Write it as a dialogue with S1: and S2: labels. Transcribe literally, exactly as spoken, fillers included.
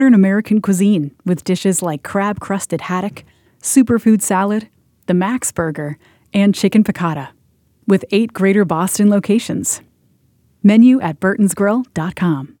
S1: modern American cuisine with dishes like crab-crusted haddock, superfood salad, the Max Burger, and chicken piccata, with eight Greater Boston locations. Menu at burtons grill dot com.